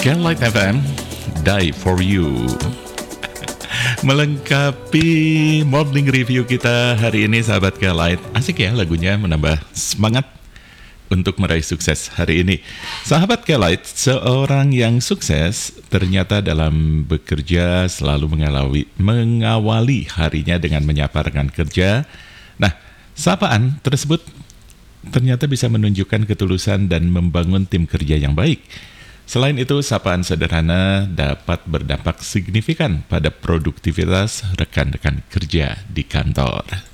Light FM, Die For You. Melengkapi morning review kita hari ini, sahabat Light. Asik ya lagunya, menambah semangat untuk meraih sukses hari ini. Sahabat Light, seorang yang sukses ternyata dalam bekerja selalu mengawali harinya dengan menyapa rekan kerja. Nah, sapaan tersebut ternyata bisa menunjukkan ketulusan dan membangun tim kerja yang baik. Selain itu, sapaan sederhana dapat berdampak signifikan pada produktivitas rekan-rekan kerja di kantor.